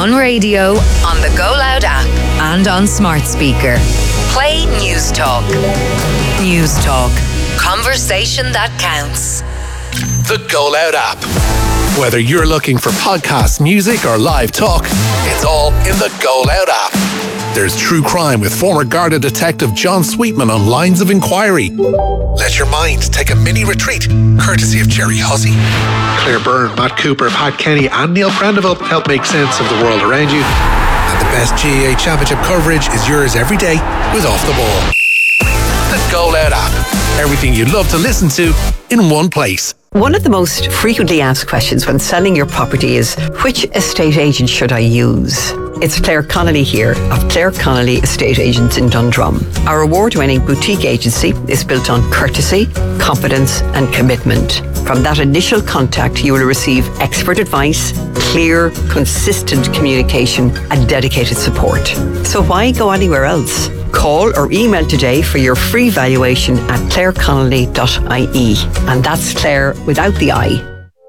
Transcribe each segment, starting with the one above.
on radio, on the Go Loud app, and on smart speaker. Play News Talk. News Talk. Conversation that counts. The Go Loud app. Whether you're looking for podcasts, music, or live talk, it's all in the Go Loud app. There's true crime with former Garda detective John Sweetman on Lines of Inquiry. Let your mind take a mini retreat, courtesy of Jerry Hussey. Claire Byrne, Matt Cooper, Pat Kenny, and Neil Prendeville help make sense of the world around you. And the best GAA Championship coverage is yours every day with Off the Ball. The Go Loud app. Everything you'd love to listen to in one place. One of the most frequently asked questions when selling your property is, which estate agent should I use? It's Claire Connolly here of Claire Connolly Estate Agents in Dundrum. Our award-winning boutique agency is built on courtesy, confidence and commitment. From that initial contact, you will receive expert advice, clear, consistent communication and dedicated support. So why go anywhere else? Call or email today for your free valuation at claireconnolly.ie. And that's Claire without the I.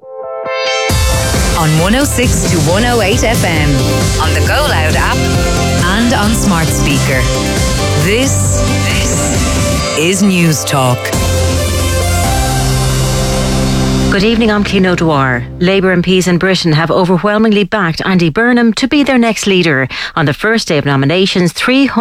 On 106 to 108 FM, on the Go Loud app, and on smart speaker. This is News Talk. Good evening, I'm Clín O'Dwyer. Labour MPs in Britain have overwhelmingly backed Andy Burnham to be their next leader. On the first day of nominations,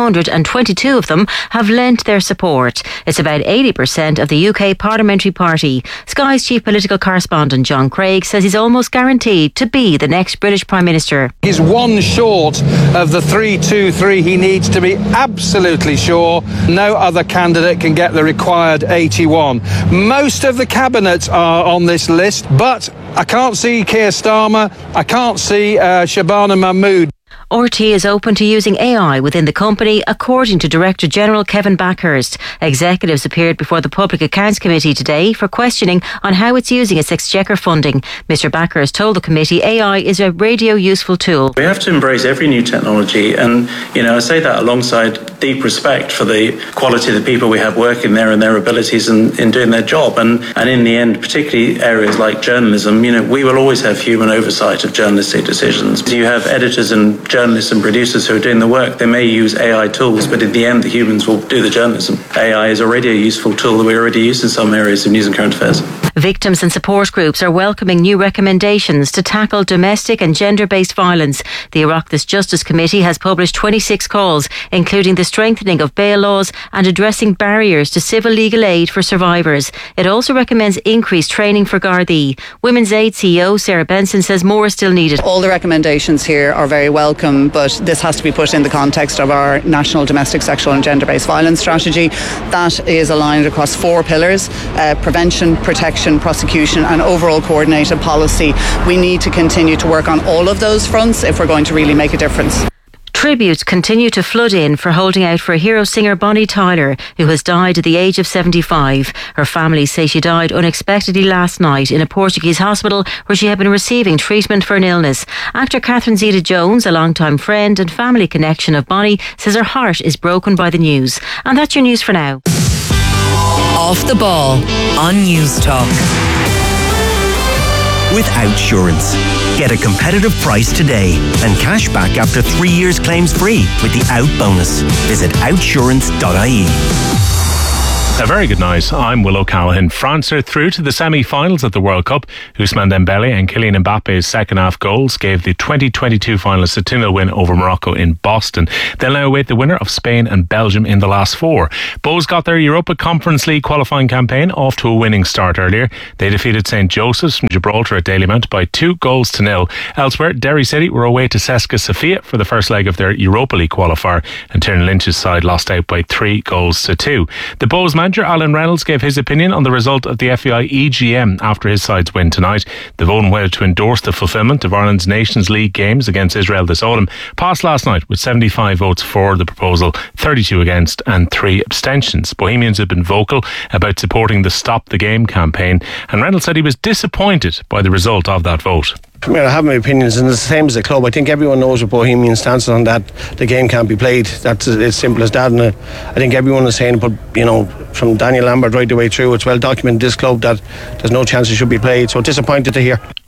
322 of them have lent their support. It's about 80% of the UK parliamentary party. Sky's chief political correspondent John Craig says he's almost guaranteed to be the next British Prime Minister. He's one short of the 323 he needs to be absolutely sure. No other candidate can get the required 81. Most of the cabinets are on this list, but I can't see Keir Starmer, I can't see Shabana Mahmood. RT is open to using AI within the company, according to Director General Kevin Backhurst. Executives appeared before the Public Accounts Committee today for questioning on how it's using its exchequer funding. Mr Backhurst told the committee AI is a radio useful tool. We have to embrace every new technology, and I say that alongside deep respect for the quality of the people we have working there and their abilities in doing their job. And in the end, particularly areas like journalism, we will always have human oversight of journalistic decisions. You have editors and journalists and producers who are doing the work. They may use AI tools, but in the end, the humans will do the journalism. AI is already a useful tool that we already use in some areas of news and current affairs. Victims and support groups are welcoming new recommendations to tackle domestic and gender-based violence. The Oireachtas Justice Committee has published 26 calls, including the strengthening of bail laws and addressing barriers to civil legal aid for survivors. It also recommends increased training for Gardaí. Women's Aid CEO Sarah Benson says more is still needed. All the recommendations here are very welcome, but this has to be put in the context of our national domestic, sexual and gender-based violence strategy. That is aligned across 4 pillars: prevention, protection, prosecution and overall coordinated policy. We need to continue to work on all of those fronts if we're going to really make a difference. Tributes continue to flood in for holding out for hero singer Bonnie Tyler, who has died at the age of 75. Her family say she died unexpectedly last night in a Portuguese hospital where she had been receiving treatment for an illness. Actor Catherine Zeta-Jones, a longtime friend and family connection of Bonnie, says her heart is broken by the news. And that's your news for now. Off the Ball on News Talk. With Outsurance. Get a competitive price today and cash back after 3 years claims free with the Out bonus. Visit outsurance.ie. A very good night. I'm Will O'Callaghan. France are through to the semi-finals of the World Cup. Ousmane Dembele and Kylian Mbappe's second half goals gave the 2022 finalists a 2-0 win over Morocco in Boston. They'll now await the winner of Spain and Belgium in the last 4. Bows got their Europa Conference League qualifying campaign off to a winning start earlier. They defeated St Joseph's from Gibraltar at Dalymount by 2-0. Elsewhere, Derry City were away to CSKA Sofia for the first leg of their Europa League qualifier, and Tiernan Lynch's side lost out by 3-2. The Bows manager Alan Reynolds gave his opinion on the result of the FAI EGM after his side's win tonight. The vote on whether to endorse the fulfilment of Ireland's Nations League games against Israel this autumn passed last night with 75 votes for the proposal, 32 against and 3 abstentions. Bohemians have been vocal about supporting the Stop the Game campaign, and Reynolds said he was disappointed by the result of that vote. I mean, I have my opinions, and it's the same as the club. I think everyone knows what Bohemian stance on that. The game can't be played. That's as simple as that. And I think everyone is saying, but from Daniel Lambert right the way through, it's well documented in this club that there's no chance it should be played. So disappointed to hear.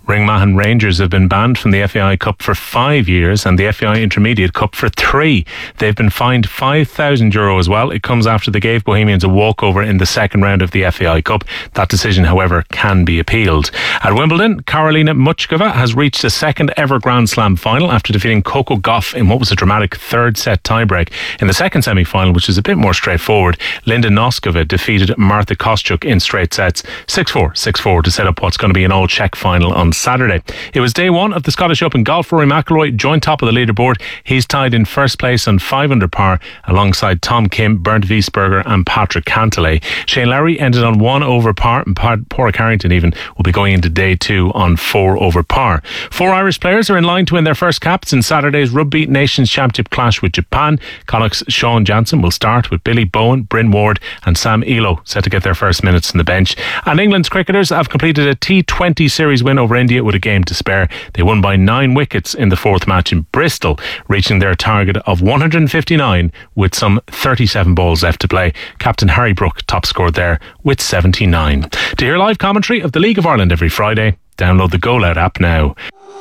Ringmahon Rangers have been banned from the FAI Cup for 5 years and the FAI Intermediate Cup for 3. They've been fined €5,000 as well. It comes after they gave Bohemians a walkover in the second round of the FAI Cup. That decision, however, can be appealed. At Wimbledon, Karolina Muchkova has reached a second ever Grand Slam final after defeating Coco Gauff in what was a dramatic third set tiebreak. In the second semi-final, which is a bit more straightforward, Linda Noskova defeated Marta Kostyuk in straight sets 6-4, 6-4 to set up what's going to be an all-Czech final on Saturday. It was day one of the Scottish Open golf. Rory McIlroy joined top of the leaderboard. He's tied in first place on 5 under par alongside Tom Kim, Bernd Wiesberger and Patrick Cantlay. Shane Lowry ended on 1 over par, and Padraig Harrington even will be going into day 2 on 4 over par. 4 Irish players are in line to win their first caps in Saturday's Rugby Nations Championship clash with Japan. Connacht's Sean Jansen will start with Billy Bowen, Bryn Ward and Sam Elo set to get their first minutes on the bench. And England's cricketers have completed a T20 series win over India with a game to spare. They won by 9 wickets in the 4th match in Bristol, reaching their target of 159 with some 37 balls left to play. Captain Harry Brook top scored there with 79. To hear live commentary of the League of Ireland every Friday, download the Go Loud app now.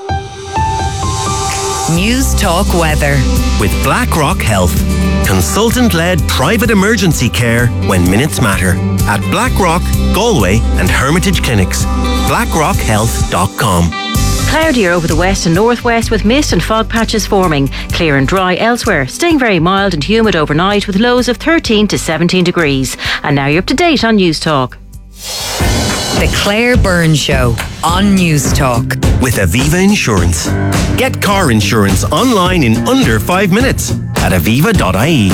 News Talk Weather. With BlackRock Health. Consultant-led private emergency care when minutes matter. At BlackRock, Galway and Hermitage Clinics. BlackRockHealth.com. Cloudier over the west and northwest with mist and fog patches forming. Clear and dry elsewhere, staying very mild and humid overnight with lows of 13 to 17 degrees. And now you're up to date on News Talk. The Claire Byrne Show on News Talk. With Aviva Insurance. Get car insurance online in under 5 minutes at aviva.ie.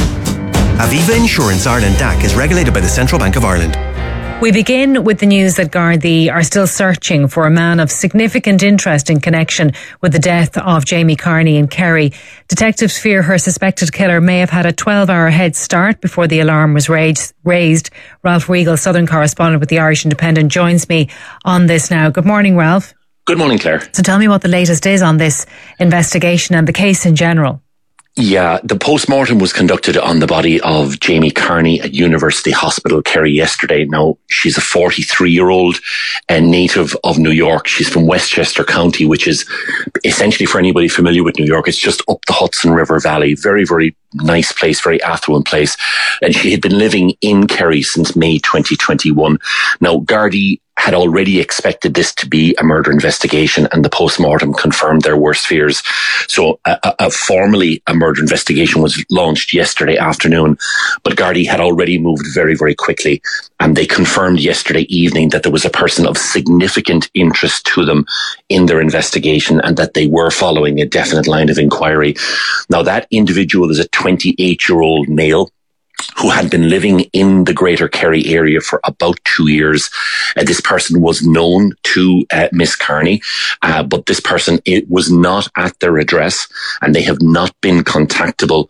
Aviva Insurance Ireland DAC is regulated by the Central Bank of Ireland. We begin with the news that Gardaí are still searching for a man of significant interest in connection with the death of Jamie Carney in Kerry. Detectives fear her suspected killer may have had a 12-hour head start before the alarm was raised. Ralph Riegel, Southern correspondent with the Irish Independent, joins me on this now. Good morning, Ralph. Good morning, Claire. So tell me what the latest is on this investigation and the case in general. Yeah, the post-mortem was conducted on the body of Jamie Carney at University Hospital, Kerry, yesterday. Now, she's a 43-year-old and native of New York. She's from Westchester County, which is essentially, for anybody familiar with New York, it's just up the Hudson River Valley. Very, very nice place, very affluent place. And she had been living in Kerry since May 2021. Now, Gardaí had already expected this to be a murder investigation, and the post-mortem confirmed their worst fears. So formally a murder investigation was launched yesterday afternoon, but Gardaí had already moved very, very quickly, and they confirmed yesterday evening that there was a person of significant interest to them in their investigation and that they were following a definite line of inquiry. Now, that individual is a 28-year-old male who had been living in the greater Kerry area for about 2 years. This person was known to Miss Carney, but this person, it was not at their address, and they have not been contactable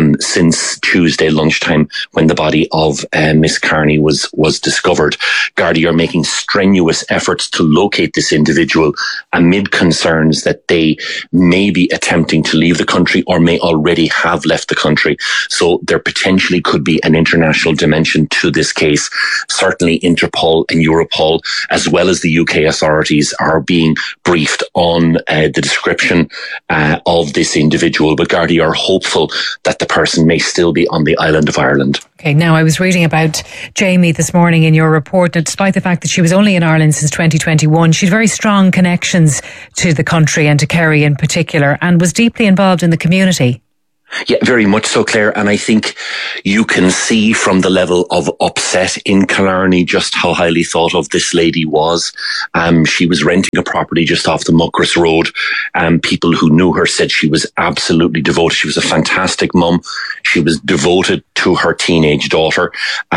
since Tuesday lunchtime when the body of Miss Carney was discovered. Gardaí are making strenuous efforts to locate this individual amid concerns that they may be attempting to leave the country or may already have left the country. So there potentially could be an international dimension to this case. Certainly Interpol and Europol, as well as the UK authorities, are being briefed on the description of this individual. But Gardaí are hopeful that the person may still be on the island of Ireland. Okay, now I was reading about Jamie this morning in your report that despite the fact that she was only in Ireland since 2021, she's very strong connections to the country and to Kerry in particular, and was deeply involved in the community. Yeah, very much so, Claire. And I think you can see from the level of upset in Killarney just how highly thought of this lady was. She was renting a property just off the Muckross Road. People who knew her said she was absolutely devoted. She was a fantastic mum. She was devoted to her teenage daughter.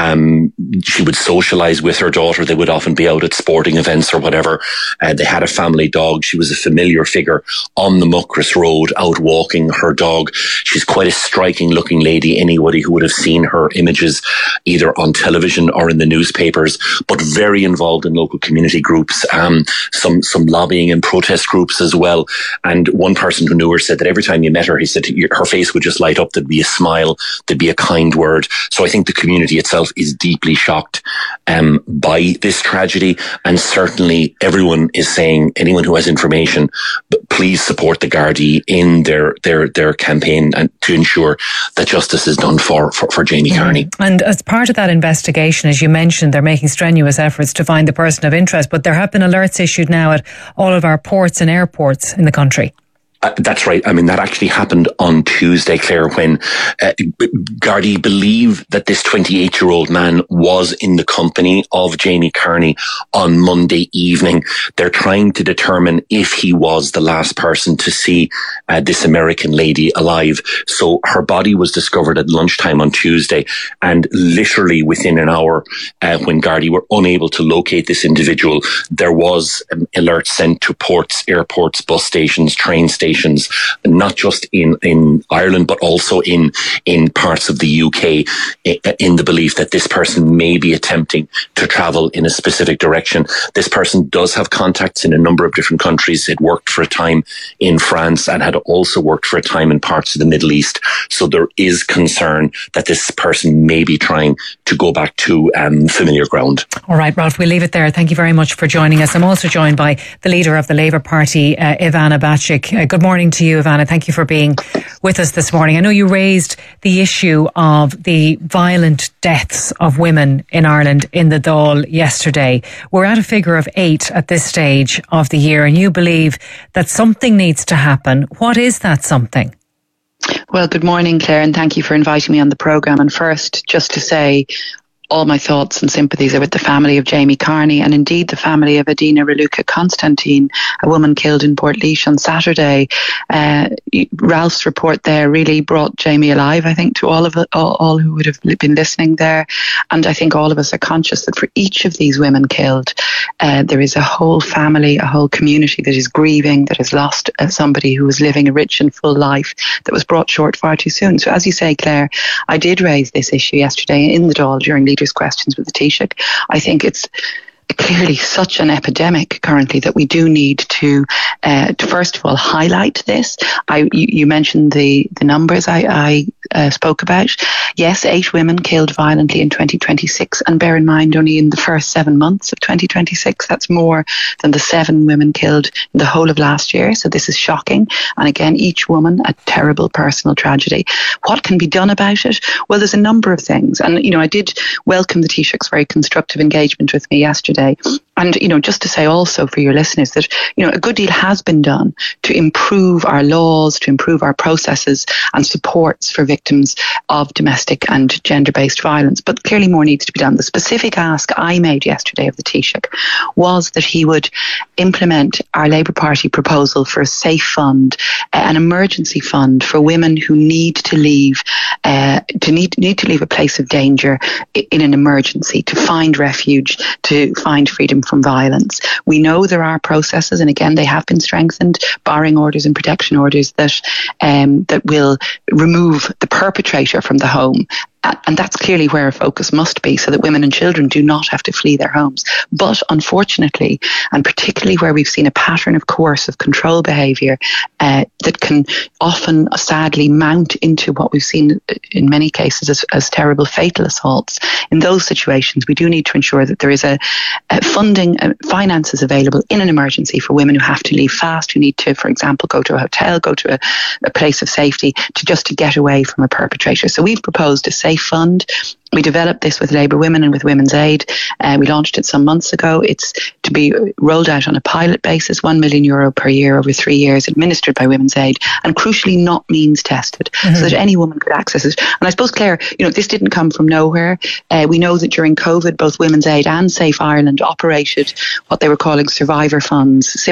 She would socialise with her daughter. They would often be out at sporting events or whatever. They had a family dog. She was a familiar figure on the Muckross Road, out walking her dog. She's She's quite a striking looking lady. Anybody who would have seen her images either on television or in the newspapers, but very involved in local community groups, some lobbying and protest groups as well. And one person who knew her said that every time you met her, he said her face would just light up. There'd be a smile, there'd be a kind word. So I think the community itself is deeply shocked by this tragedy, and certainly everyone is saying, anyone who has information, please support the Gardaí in their campaign and to ensure that justice is done for Jamie Carney. And as part of that investigation, as you mentioned, they're making strenuous efforts to find the person of interest, but there have been alerts issued now at all of our ports and airports in the country. That's right. I mean, that actually happened on Tuesday, Claire, when Gardaí believe that this 28-year-old man was in the company of Jamie Carney on Monday evening. They're trying to determine if he was the last person to see this American lady alive. So her body was discovered at lunchtime on Tuesday, and literally within an hour, when Gardaí were unable to locate this individual, there was alerts sent to ports, airports, bus stations, train stations, not just in Ireland, but also in parts of the UK, in the belief that this person may be attempting to travel in a specific direction. This person does have contacts in a number of different countries. It worked for a time in France and had also worked for a time in parts of the Middle East. So there is concern that this person may be trying to go back to familiar ground. All right, Ralph, we'll leave it there. Thank you very much for joining us. I'm also joined by the leader of the Labour Party, Ivana Bacik. Good morning to you, Ivana. Thank you for being with us this morning. I know you raised the issue of the violent deaths of women in Ireland in the Dáil yesterday. We're at a figure of 8 at this stage of the year, and you believe that something needs to happen. What is that something? Well, good morning, Claire, and thank you for inviting me on the programme. And first, just to say, all my thoughts and sympathies are with the family of Jamie Carney, and indeed the family of Adina Raluca Constantine, a woman killed in Portlaoise on Saturday. Ralph's report there really brought Jamie alive, I think, to all who would have been listening there. And I think all of us are conscious that for each of these women killed, there is a whole family, a whole community that is grieving, that has lost somebody who was living a rich and full life that was brought short far too soon. So as you say, Claire, I did raise this issue yesterday in the Dáil during Leaders' Questions with the Taoiseach. I think it's clearly such an epidemic currently that we do need to first of all highlight this. You mentioned the numbers I spoke about. Yes, 8 women killed violently in 2026, and bear in mind only in the first 7 months of 2026, that's more than the 7 women killed in the whole of last year. So this is shocking, and again, each woman a terrible personal tragedy. What can be done about it? Well, there's a number of things, and I did welcome the Taoiseach's very constructive engagement with me yesterday. And, just to say also for your listeners that, a good deal has been done to improve our laws, to improve our processes and supports for victims of domestic and gender-based violence. But clearly more needs to be done. The specific ask I made yesterday of the Taoiseach was that he would implement our Labour Party proposal for a safe fund, an emergency fund for women who need to leave, need to leave a place of danger in an emergency, to find refuge, to find freedom from violence. We know there are processes, and again, they have been strengthened, barring orders and protection orders that will remove the perpetrator from the home. And that's clearly where our focus must be, so that women and children do not have to flee their homes. But unfortunately, and particularly where we've seen a pattern of coercive control behaviour that can often sadly mount into what we've seen in many cases as terrible fatal assaults, in those situations we do need to ensure that there is a funding, finances available in an emergency for women who have to leave fast, who need to, for example, go to a hotel, go to a place of safety to get away from a perpetrator. So we've proposed a safe fund. We developed this with Labour Women and with Women's Aid. We launched it some months ago. It's to be rolled out on a pilot basis, €1 million per year over 3 years, administered by Women's Aid, and crucially not means tested, so that any woman could access it. And I suppose, Claire, this didn't come from nowhere. We know that during COVID, both Women's Aid and Safe Ireland operated what they were calling survivor funds,